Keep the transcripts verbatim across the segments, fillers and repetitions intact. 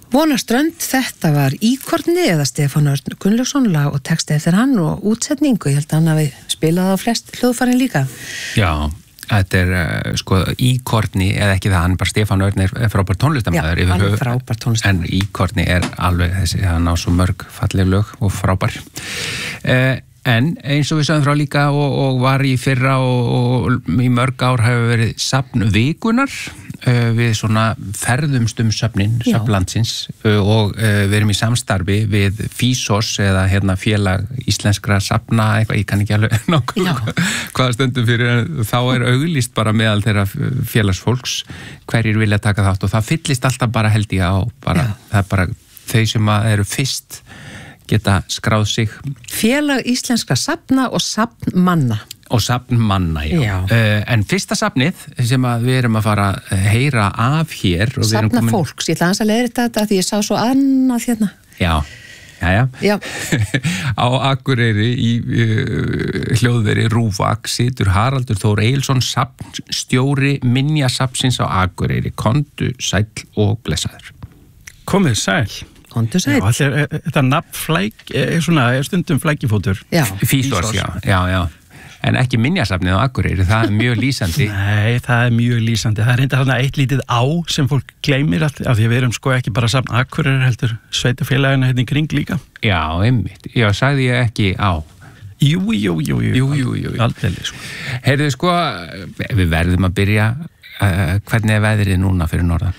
Vonaströnd, þetta var Íkorni eða Stefán Örn Gunnlaugsson, lag og texti eftir hann og útsetningu, ég held að hann hafi spilað á flest hljóðfærin líka. Já, þetta er uh, sko Íkorni, eða ekki það, hann bara Stefán Örn er frábær tónlistamæður. Já, hann er frábær tónlistamæður. En Íkorni er alveg þessi, hann á svo mörg falleg lög og frábær. Uh, En eins og við sögum frá líka og, og var í fyrra og, og í mörg ár hefur verið safn vikunar uh, við svona ferðumst um safnin, safnlandsins uh, og uh, við erum í samstarfi við Físos eða hérna félag íslenskra safna, eitthvað, ég kann ekki alveg nákvæmlega hvaða stundum fyrir, en þá er auglýst bara meðal þeirra félagsfólks hverjir vilja taka þátt og það fyllist alltaf bara held ég á, bara, það er bara þau sem eru fyrst geta skráð sig. Félag íslenska safna og safnmanna. Og safnmanna, já. já. Uh, en fyrsta safnið sem að við erum að fara að heyra af hér. Safna komin... fólks, ég ætla hans að leiðra þetta því ég sá svo annað hérna. Já, já, já. já. Á Akureyri í uh, hljóðveri Rúvak situr Haraldur Þór Egilsson, safnstjóri Minjasafnsins á Akureyri. Komdu sæll og blessaður. Komið sæll. Kondu sæll. Já, þetta, þetta nafn flæk, er svona, er stundum flækifótur. Já. Físos, já, já, já. En ekki Minjasafnið á Akureyri, það er mjög lýsandi. Nei, það er mjög lýsandi. Það er reynda þarna eitt lítið á sem fólk gleymir allt, af því að við erum sko ekki bara safn Akureyri heldur sveitafélagina hérna í kring líka. Já, einmitt. Já, sagði ég ekki á. Jú, jú, jú, jú. Jú, jú, jú. Aldrei, sko. Heyrðu, sko, við verðum að byrja, uh, hvernig er veðrið núna fyrir norðan?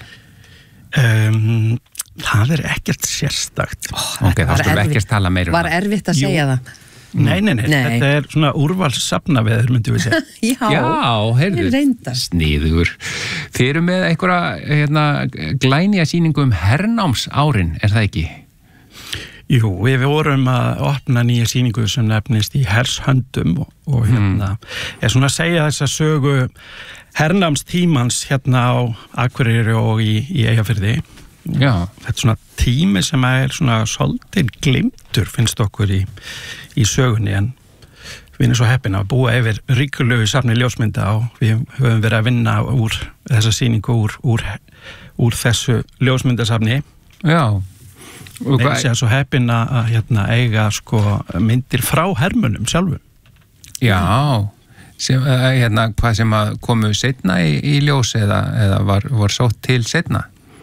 Um, það er ekkert sérstakt. Ó, ok, þá skulum við ekkert tala meira um það. Var erfitt að segja Jú. það? Nei, nei, nei, nei, þetta er svona úrvalssafnaveður, myndum við segja. Já, Já heyrðu, sniðugur. Þið eru með einhverja hérna, glænýja sýningu um hernámsárin, er það ekki? Jú, við vorum að opna nýja sýningu sem nefnist í hershöndum og, og hérna, mm. er svona að segja þessa sögu hernámstímans hérna á Akureyri og í, í Eyjafirði. Já. Þetta er svona tími sem er svona svolítið glimtur, finnst okkur í, í sögunni, en við erum svo heppin að búa yfir ríkulegu safni ljósmynda og við höfum verið að vinna úr þessa sýningu úr, úr, úr þessu ljósmyndasafni. Já. Við séum svo heppin að, að hérna, eiga sko, myndir frá hermunum sjálfum. Já, sem, hérna, hvað sem að komu seinna í, í ljós eða, eða var, var sótt til seinna?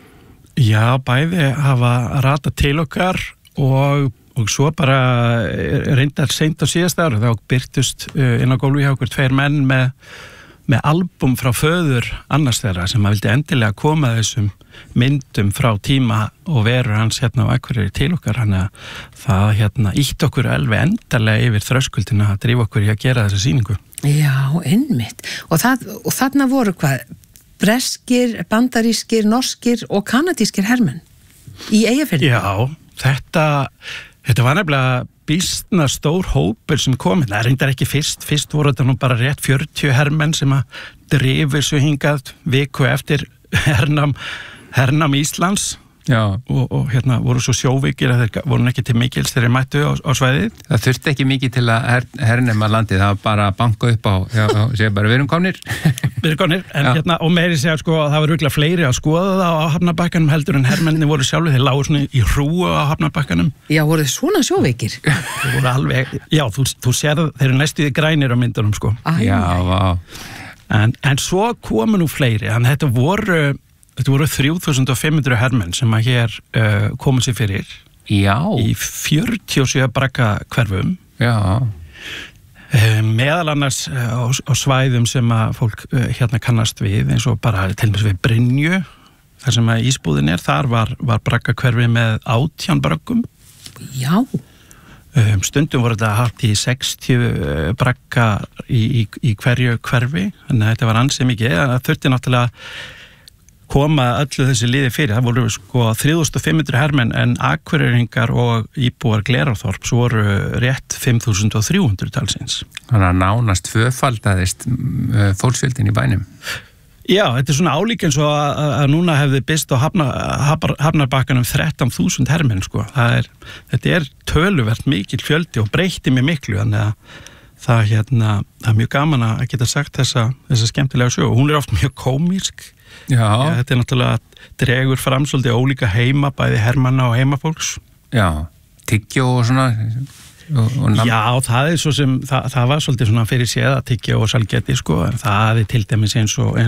Já, bæði hafa ratað til okkar og, og svo bara reyndar seint á síðasta ári þá byrtust inn á gólfi hjá okkur tveir menn með, með albúm frá föður annars þeirra sem að vildi endilega koma þessum myndum frá tíma og veru hans hérna á Akureyri til okkar, hann að það hérna ítt okkur alveg endarlega yfir þröskuldina að drífa okkur í að gera þessa sýningu. Já, einmitt. Og, það, og þarna voru hvað? Breskir, bandarískir, norskir og kanadískir hermenn í Eyjafirði. Já, þetta, þetta var nefnilega býstna stór hópur sem kom. Það er reyndar ekki fyrst. Fyrst voru þetta nú bara rétt fjörutíu hermenn sem að drifu svo hingað viku eftir hernám, hernám Íslands. Já. Og, og hérna voru svo sjóveikir að þeir voru ekki til mikils þegar þeir mættu á, á svæðið. Það þurfti ekki mikið til að her, hernema landið, það var bara að banka upp á, já, segja bara við erum komnir. Við erum komnir, en já. Hérna, og meiri segja sko að það var örugglega fleiri að skoða það á Hafnarbakkanum heldur en hermenninni voru sjálfur, þeir lágu svona í hrúu á Hafnarbakkanum. Já, voru þið svona sjóveikir? Þeir voru alveg, já, þú, þú sér að þeir eru næstuði grænir á myndunum sko. Æ, já, vá. En, en svo komu nú fleiri, en þetta voru Þetta voru þrjú þúsund fimm hundruð hermenn sem að hér uh, komu sér fyrir. Já. Í fjörutíu og sjö bragga hverfum. Já. Uh, meðal annars uh, á, á svæðum sem að fólk uh, hérna kannast við, eins og bara til dæmis við Brynju, þar sem að ísbúðin er, þar var, var bragga hverfi með átján braggum. Já. Um, stundum voru þetta haft í sextíu uh, bragga í, í, í hverju hverfi, þannig að þetta var ansið mikið. Það þurfti náttúrulega koma öllu þessi liði fyrir. Það voru sko þrjú þúsund fimm hundruð hermenn en Akureyringar og íbúar Glerárþorps voru rétt fimm þúsund þrjú hundruð talsins. Þannig að nánast tvöfaldaðist fólksfjöldin í bænum. Já, þetta er svona álíka eins og að, að núna hefði byst á hafna, hafnar, Hafnarbakkanum þrettán þúsund hermenn sko. Það er, þetta er töluvert mikil fjöldi og breytti mig miklu, þannig að það, hérna, það er mjög gaman að geta sagt þessa, þessa skemmtilega sögu. Hún er oft mjög komísk. Já. Já, þetta er náttúrulega dregur fram svolítið ólíka heima, bæði hermanna og heimafólks. Já, tyggjó og svona og, og namn. Já, það er svo sem, það, það var svolítið svona fyrir séð að tyggja og salgeti sko, en það er til dæmis eins og